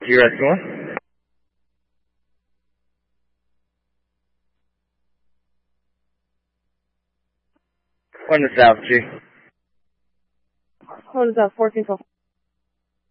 You ready to go on? When is altitude? What is that, 1412?